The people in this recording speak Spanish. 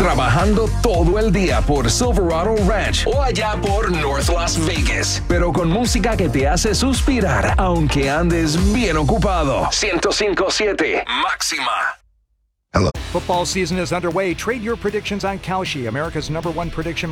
trabajando todo el día por Silverado Ranch o allá por North Las Vegas, pero con música que te hace suspirar aunque andes bien ocupado. 105.7 Máxima. Hello. Football season is underway. Trade your predictions on Kalshi, America's #1 prediction